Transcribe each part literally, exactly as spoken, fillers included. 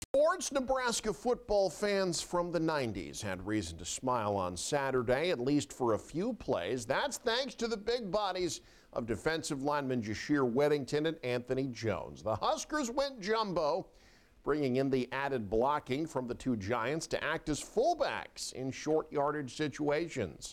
Sports Nebraska football fans from the nineties had reason to smile on Saturday, at least for a few plays. That's thanks to the big bodies of defensive lineman Jashir Weddington and Anthony Jones. The Huskers went jumbo, bringing in the added blocking from the two Giants to act as fullbacks in short yardage situations.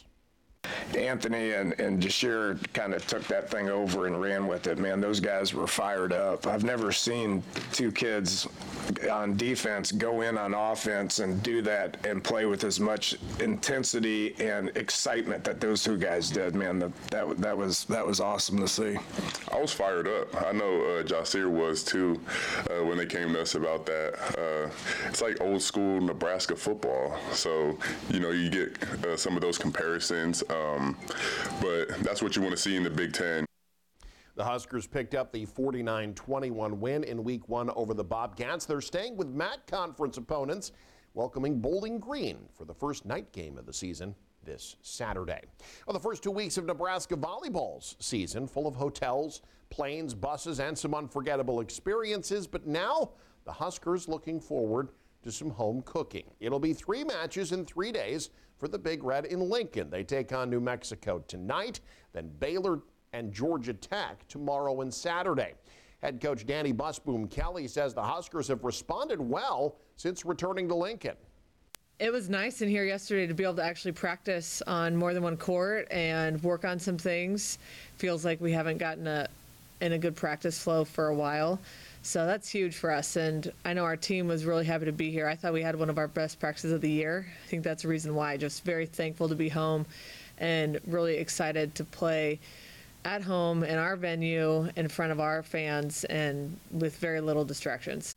Anthony and, and Jashir kind of took that thing over and ran with it. Man, those guys were fired up. I've never seen two kids on defense go in on offense and do that and play with as much intensity and excitement that those two guys did. Man, that that, that was that was awesome to see. I was fired up. I know uh, Jashir was too uh, when they came to us about that. Uh, it's like old school Nebraska football. So, you know, you get uh, some of those comparisons. Um, but that's what you want to see in the Big Ten. The Huskers picked up the forty-nine twenty-one win in week one over the Bobcats. They're staying with M A C conference opponents, welcoming Bowling Green for the first night game of the season this Saturday. Well, the first two weeks of Nebraska volleyball's season, full of hotels, planes, buses, and some unforgettable experiences. But now the Huskers looking forward to some home cooking. It'll be three matches in three days for the Big Red in Lincoln. They take on New Mexico tonight, then Baylor and Georgia Tech tomorrow and Saturday. Head coach Danny Busboom Kelly says the Huskers have responded well since returning to Lincoln. It was nice in here yesterday to be able to actually practice on more than one court and work on some things. Feels like we haven't gotten a in a good practice flow for a while. So that's huge for us, and I know our team was really happy to be here. I thought we had one of our best practices of the year. I think that's the reason why. Just very thankful to be home and really excited to play at home in our venue in front of our fans and with very little distractions.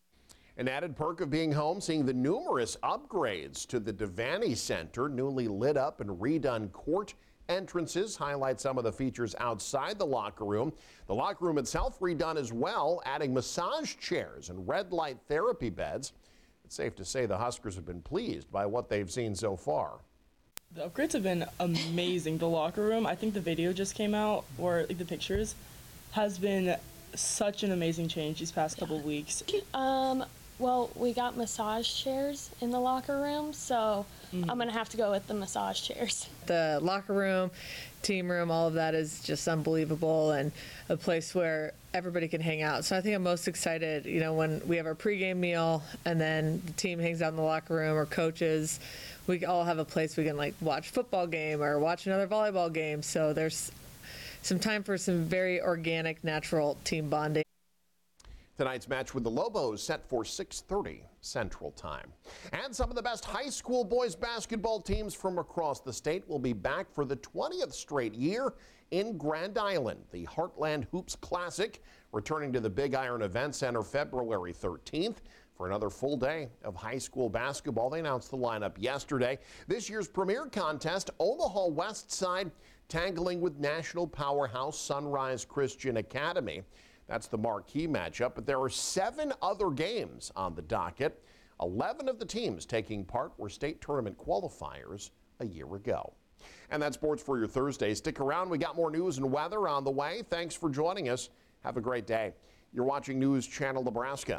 An added perk of being home, seeing the numerous upgrades to the Devaney Center, newly lit up and redone court entrances highlight some of the features outside the locker room. The locker room itself redone as well, adding massage chairs and red light therapy beds. It's safe to say the Huskers have been pleased by what they've seen so far. The upgrades have been amazing. The locker room, I think the video just came out, or like the pictures, has been such an amazing change these past couple of weeks. Um, well, we got massage chairs in the locker room, so mm-hmm. I'm going to have to go with the massage chairs. The locker room, team room, all of that is just unbelievable and a place where everybody can hang out. So I think I'm most excited, you know, when we have our pregame meal and then the team hangs out in the locker room or coaches, we all have a place we can like watch football game or watch another volleyball game. So there's some time for some very organic, natural team bonding. Tonight's match with the Lobos set for six thirty Central Time. And some of the best high school boys basketball teams from across the state will be back for the twentieth straight year in Grand Island. The Heartland Hoops Classic returning to the Big Iron Event Center February thirteenth for another full day of high school basketball. They announced the lineup yesterday. This year's premier contest, Omaha West Side tangling with national powerhouse Sunrise Christian Academy. That's the marquee matchup, but there are seven other games on the docket. eleven of the teams taking part were state tournament qualifiers a year ago. And that's sports for your Thursday. Stick around. We got more news and weather on the way. Thanks for joining us. Have a great day. You're watching News Channel Nebraska.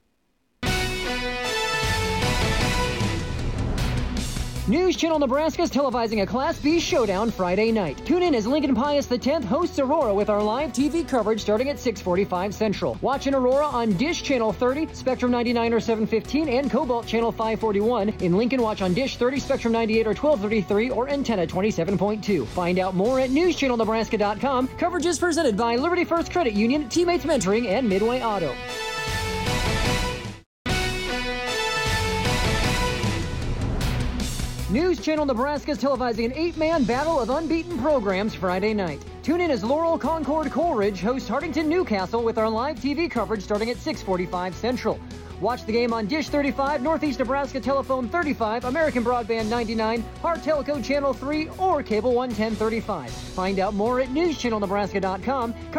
News Channel Nebraska is televising a Class B showdown Friday night. Tune in as Lincoln Pius the tenth hosts Aurora with our live T V coverage starting at six forty-five Central. Watch in Aurora on Dish Channel thirty, Spectrum ninety-nine or seven fifteen, and Cobalt Channel five forty-one. In Lincoln, watch on Dish thirty, Spectrum ninety-eight or twelve thirty-three, or Antenna twenty-seven point two. Find out more at news channel nebraska dot com. Coverage is presented by Liberty First Credit Union, Teammates Mentoring, and Midway Auto. News Channel Nebraska is televising an eight-man battle of unbeaten programs Friday night. Tune in as Laurel Concord Coleridge hosts Hartington Newcastle with our live T V coverage starting at six forty-five Central. Watch the game on Dish thirty-five, Northeast Nebraska Telephone thirty-five, American Broadband ninety-nine, Hart Telco Channel three, or Cable one ten thirty-five. Find out more at news channel nebraska dot com.